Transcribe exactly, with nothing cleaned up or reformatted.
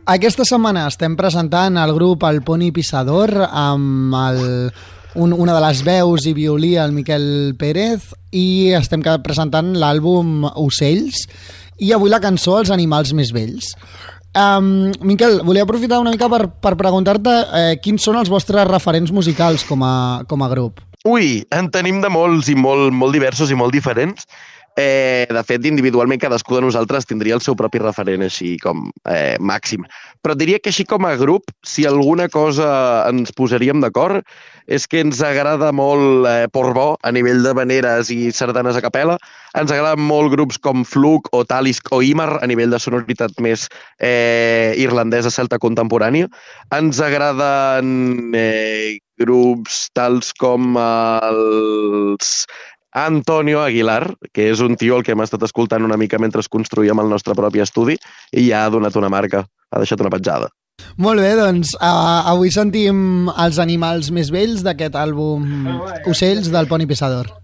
Aquesta setmana estem presentant el grup El Poni Pissador amb el, un, una de les veus i violí, el Miquel Pérez, i estem presentant l'àlbum Ocells i avui la cançó Els animals més vells. Um, Miquel, volia aprofitar una mica per, per preguntar-te eh, quins són els vostres referents musicals com a, com a grup. Ui, en tenim de molts i molt, molt diversos i molt diferents. Eh, de fet, individualment cadascú de nosaltres tindria el seu propi referent així com eh, màxim. Però diria que així com a grup, si alguna cosa ens posaríem d'acord, és que ens agrada molt eh, Portbó a nivell de maneres i sardanes a capella. Ens agraden molt grups com Fluke o Talisk o Imar a nivell de sonoritat més eh, irlandesa celta contemporània. Ens agraden eh, grups tals com els Antonio Aguilar, que és un tio el que hem estat escoltant una mica mentre construïem el nostre propi estudi i ja ha donat una marca, ha deixat una petjada. Molt bé, doncs uh, avui sentim Els animals més vells d'aquest àlbum Ocells del Poni Pissador.